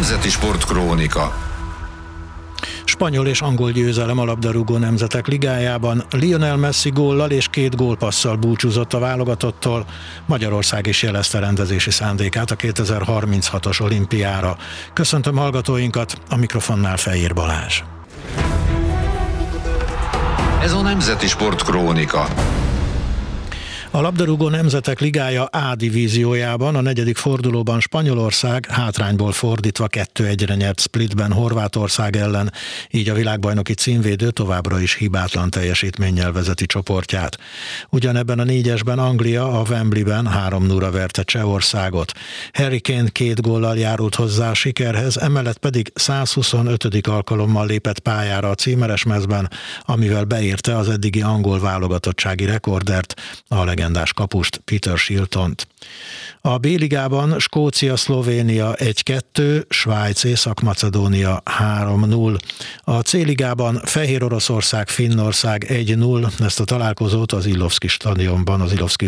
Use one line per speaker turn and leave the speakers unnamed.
Nemzeti Sportkrónika.
Spanyol és angol győzelem a labdarúgó nemzetek ligájában. Lionel Messi góllal és 2 gólpasszal búcsúzott a válogatottól. Magyarország is jelezte rendezési szándékát a 2036-os olimpiára. Köszöntöm hallgatóinkat, a mikrofonnál Fejér Balázs.
Ez a Nemzeti Sportkrónika.
A labdarúgó nemzetek ligája A divíziójában a 4. fordulóban Spanyolország hátrányból fordítva 2-1-re nyert Splitben Horvátország ellen, így a világbajnoki címvédő továbbra is hibátlan teljesítménnyel vezeti csoportját. Ugyanebben a 4-esben Anglia a Wembleyben 3-0-ra verte Csehországot. Harry Kane 2 góllal járult hozzá a sikerhez, emellett pedig 125. alkalommal lépett pályára a címeres mezben, amivel beérte az eddigi angol válogatottsági rekordert, a legendás kapust, Peter Shiltont. A B-ligában Skócia-Szlovénia 1-2, Svájc-Észak-Macedónia 3-0. A C-ligában Fehér Oroszország-Finnország 1-0, ezt a találkozót az Illovszki stadionban, az Illovszki